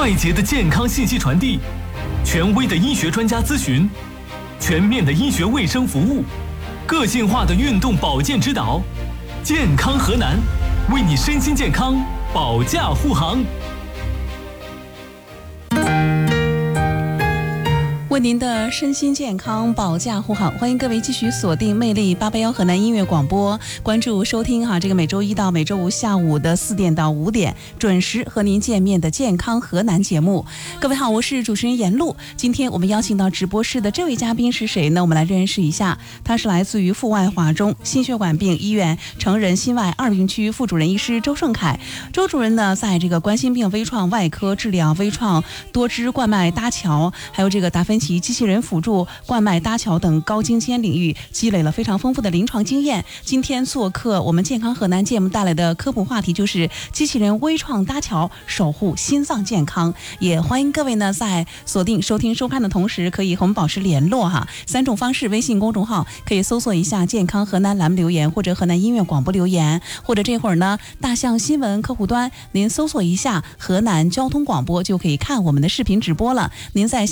快捷的健康信息传递，权威的医学专家咨询，全面的医学卫生服务，个性化的运动保健指导。健康河南，为你身心健康保驾护航。 为您的身心健康保驾护航，欢迎各位继续锁定魅力881河南音乐广播，关注收听这个每周一到每周五下午的4点到5点准时和您见面的健康河南节目。各位好，我是主持人严露。今天我们邀请到直播室的这位嘉宾是谁呢？我们来认识一下，他是来自于阜外华中心血管病医院成人心外2病区副主任医师周胜凯。周主任呢，在这个冠心病微创外科治疗、微创多支冠脉搭桥，还有这个达芬奇机器人辅助冠脉搭桥等高精尖领域积累了非常丰富的临床经验。今天做客我们健康河南节目带来的科普话题就是机器人微创搭桥，守护心脏健康。也欢迎各位呢在锁定收听收看的同时，可以和我们保持联络3种方式：微信公众号可以搜索一下健康河南栏目留言，或者河南音乐广播留言，或者这会儿呢大象新闻客户端您搜索一下河南交通广播就可以看我们的视频直播了。您在